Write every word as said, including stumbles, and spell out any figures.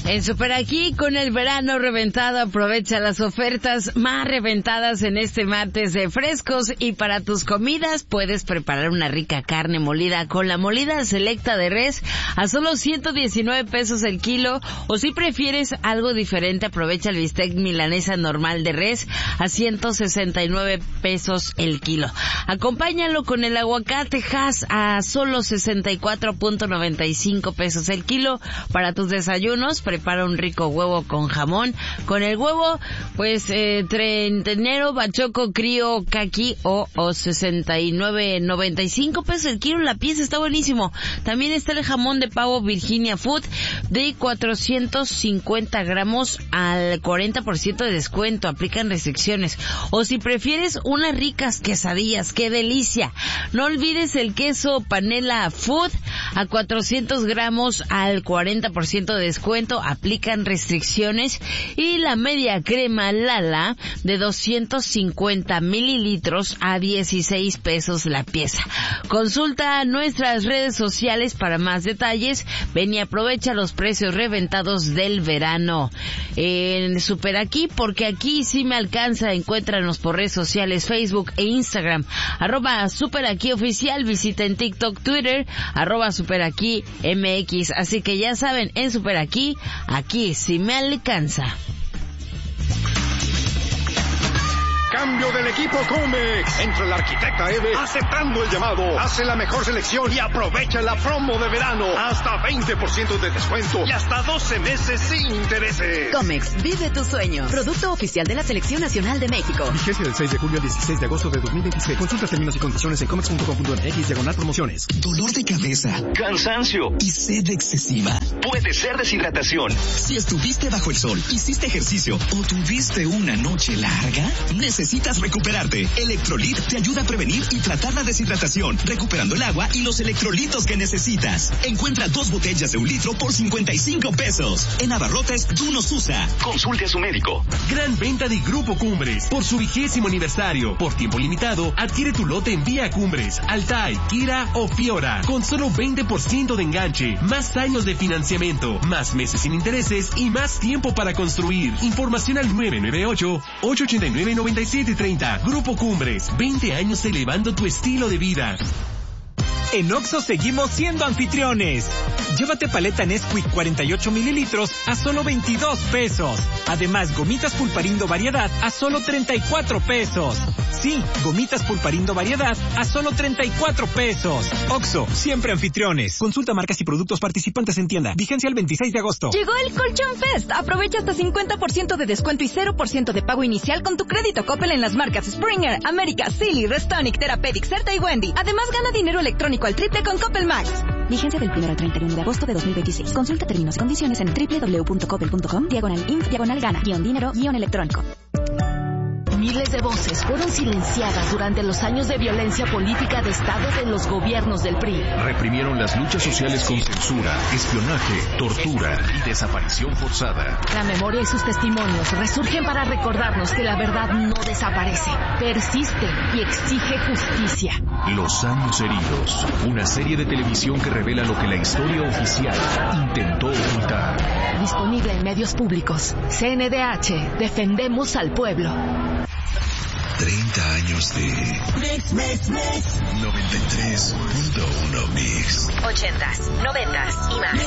En Super Aquí, con el verano reventado, aprovecha las ofertas más reventadas en este martes de frescos. Y para tus comidas puedes preparar una rica carne molida con la molida selecta de res a solo ciento diecinueve pesos el kilo. O si prefieres algo diferente, aprovecha el bistec milanesa normal de res a ciento sesenta y nueve pesos el kilo. Acompáñalo con el aguacate Hass a solo sesenta y cuatro punto noventa y cinco pesos el kilo. Para tus desayunos, prepara un rico huevo con jamón. Con el huevo, pues, eh, trentenero, bachoco, crío, caqui o, o sesenta y nueve noventa y cinco pesos el kilo. La pieza está buenísimo. También está el jamón de pavo Virginia Food de cuatrocientos cincuenta gramos al cuarenta por ciento de descuento. Aplican restricciones. O si prefieres unas ricas quesadillas, ¡qué delicia! No olvides el queso Panela Food a cuatrocientos gramos al cuarenta por ciento de descuento. Aplican restricciones. Y la media crema Lala de doscientos cincuenta mililitros a dieciséis pesos la pieza. Consulta nuestras redes sociales para más detalles. Ven y aprovecha los precios reventados del verano en Super Aquí, porque aquí sí me alcanza. Encuéntranos por redes sociales, Facebook e Instagram, arroba Super Aquí Oficial. Visita en TikTok, Twitter, arroba Super Aquí M X. Así que ya saben, en Super Aquí, aquí sí me alcanza. Cambio del equipo Comex. Entra el arquitecta Eve aceptando el llamado. Hace la mejor selección y aprovecha la promo de verano. Hasta veinte por ciento de descuento y hasta doce meses sin intereses. Comex, vive tu sueño. Producto oficial de la Selección Nacional de México. Vigencia del seis de julio al dieciséis de agosto de dos mil veintiséis. Consulta términos y condiciones en comex punto com punto m x diagonal promociones. Dolor de cabeza, cansancio y sed excesiva. Puede ser deshidratación. Si estuviste bajo el sol, hiciste ejercicio o tuviste una noche larga, necesitas recuperarte. Electrolit te ayuda a prevenir y tratar la deshidratación, recuperando el agua y los electrolitos que necesitas. Encuentra dos botellas de un litro por cincuenta y cinco pesos. En Abarrotes, tú nos usa. Consulte a su médico. Gran venta de Grupo Cumbres. Por su vigésimo aniversario, por tiempo limitado, adquiere tu lote en Vía Cumbres, Altai, Kira o Fiora. Con solo veinte por ciento de enganche, más años de financiamiento, más meses sin intereses y más tiempo para construir. Información al nueve nueve ocho, ocho ocho nueve, nueve siete tres cero. Grupo Cumbres, veinte años elevando tu estilo de vida. En Oxxo seguimos siendo anfitriones. Llévate paleta Nesquik cuarenta y ocho mililitros a solo veintidós pesos. Además, gomitas Pulparindo Variedad a solo treinta y cuatro pesos. Sí, gomitas Pulparindo Variedad a solo treinta y cuatro pesos. Oxxo, siempre anfitriones. Consulta marcas y productos participantes en tienda. Vigencia el veintiséis de agosto. Llegó el Colchón Fest. Aprovecha hasta cincuenta por ciento de descuento y cero por ciento de pago inicial con tu crédito Coppel en las marcas Springer, América, Silly, Restonic, Therapeutic, Certa y Wendy. Además, gana dinero electrónico al triple con Coppel Max. Vigencia del primero al treinta y uno de agosto de dos mil veintiséis. Consulta términos y condiciones en doble u doble u doble u punto coppel punto com, diagonal inf, diagonal gana, guión dinero, guión electrónico. Miles de voces fueron silenciadas durante los años de violencia política de Estado de los gobiernos del P R I. Reprimieron las luchas sociales con censura, espionaje, tortura y desaparición forzada. La memoria y sus testimonios resurgen para recordarnos que la verdad no desaparece, persiste y exige justicia. Los años heridos, una serie de televisión que revela lo que la historia oficial intentó ocultar. Disponible en medios públicos. C N D H, defendemos al pueblo. treinta años de Mix, Mix, Mix. noventa y tres punto uno Mix. ochentas, noventas y más.